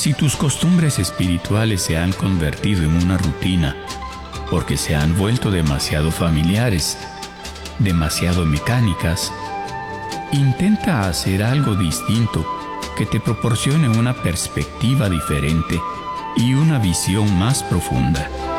Si tus costumbres espirituales se han convertido en una rutina porque se han vuelto demasiado familiares, demasiado mecánicas, intenta hacer algo distinto que te proporcione una perspectiva diferente y una visión más profunda.